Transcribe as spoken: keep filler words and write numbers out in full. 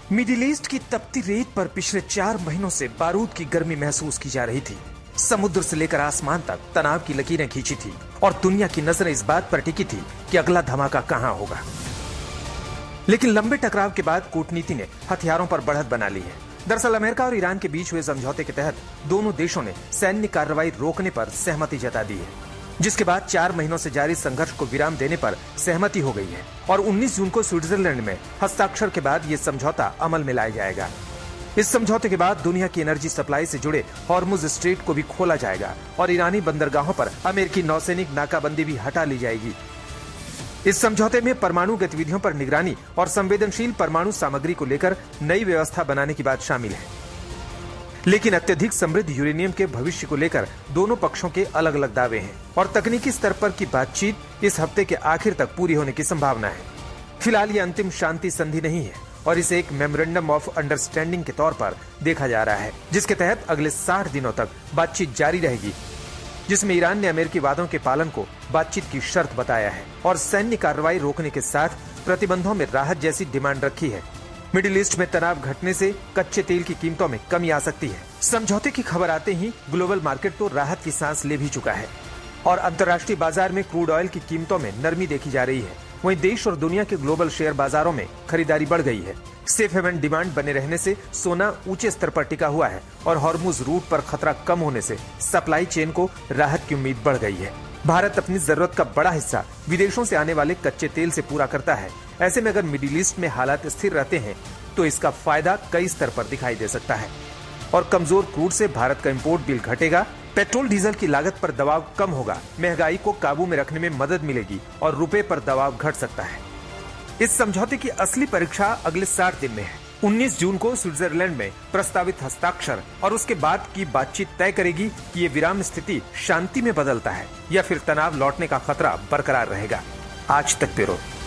Middle east की तपती रेत पर पिछले चार महीनों से बारूद की गर्मी महसूस की जा रही थी। समुद्र से लेकर आसमान तक तनाव की लकीरें खींची थी और दुनिया की नजरें इस बात पर टिकी थी कि अगला धमाका कहां होगा। लेकिन लंबे टकराव के बाद कूटनीति ने हथियारों पर बढ़त बना ली है। दरअसल अमेरिका और ईरान के बीच हुए समझौते के तहत दोनों देशों ने सैन्य कार्रवाई रोकने पर सहमति जता दी है, जिसके बाद चार महीनों से जारी संघर्ष को विराम देने पर सहमति हो गई है और उन्नीस जून को स्विट्जरलैंड में हस्ताक्षर के बाद ये समझौता अमल में लाया जाएगा। इस समझौते के बाद दुनिया की एनर्जी सप्लाई से जुड़े हॉर्मुज स्ट्रेट को भी खोला जाएगा और ईरानी बंदरगाहों पर अमेरिकी नौसैनिक नाकाबंदी भी हटा ली जाएगी। इस समझौते में परमाणु गतिविधियों पर निगरानी और संवेदनशील परमाणु सामग्री को लेकर नई व्यवस्था बनाने की बात शामिल है। लेकिन अत्यधिक समृद्ध यूरेनियम के भविष्य को लेकर दोनों पक्षों के अलग अलग दावे हैं और तकनीकी स्तर पर की बातचीत इस हफ्ते के आखिर तक पूरी होने की संभावना है। फिलहाल ये अंतिम शांति संधि नहीं है और इसे एक मेमोरेंडम ऑफ अंडरस्टैंडिंग के तौर पर देखा जा रहा है, जिसके तहत अगले साठ दिनों तक बातचीत जारी रहेगी, जिसमें ईरान ने अमेरिकी वादों के पालन को बातचीत की शर्त बताया है और सैन्य कार्रवाई रोकने के साथ प्रतिबंधों में राहत जैसी डिमांड रखी है। मिडिल ईस्ट में तनाव घटने से कच्चे तेल की कीमतों में कमी आ सकती है। समझौते की खबर आते ही ग्लोबल मार्केट तो राहत की सांस ले भी चुका है और अंतर्राष्ट्रीय बाजार में क्रूड ऑयल की कीमतों में नरमी देखी जा रही है। वहीं देश और दुनिया के ग्लोबल शेयर बाजारों में खरीदारी बढ़ गई है। सेफ हेवन डिमांड बने रहने से सोना ऊंचे स्तर पर टिका हुआ है और हॉर्मुज रूट पर खतरा कम होने से सप्लाई चेन को राहत की उम्मीद बढ़ गई है। भारत अपनी जरूरत का बड़ा हिस्सा विदेशों से आने वाले कच्चे तेल से पूरा करता है। ऐसे में अगर मिडिल ईस्ट में हालात स्थिर रहते हैं तो इसका फायदा कई स्तर पर दिखाई दे सकता है और कमजोर क्रूड से भारत का इंपोर्ट बिल घटेगा, पेट्रोल डीजल की लागत पर दबाव कम होगा, महंगाई को काबू में रखने में मदद मिलेगी और रुपए पर दबाव घट सकता है। इस समझौते की असली परीक्षा अगले साठ दिन में है। उन्नीस जून को स्विट्जरलैंड में प्रस्तावित हस्ताक्षर और उसके बाद की बातचीत तय करेगी कि ये विराम स्थिति शांति में बदलता है या फिर तनाव लौटने का खतरा बरकरार रहेगा। आज तक ब्यूरो।